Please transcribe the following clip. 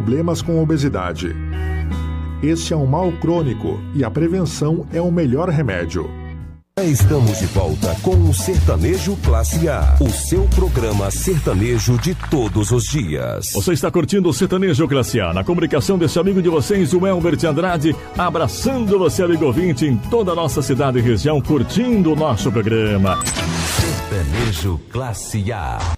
problemas com obesidade. Este é um mal crônico e a prevenção é o melhor remédio. Estamos de volta com o Sertanejo Classe A, o seu programa sertanejo de todos os dias. Você está curtindo o Sertanejo Classe A, na comunicação desse amigo de vocês, o Elbert Andrade, abraçando você, amigo ouvinte, em toda a nossa cidade e região, curtindo o nosso programa. Sertanejo Classe A.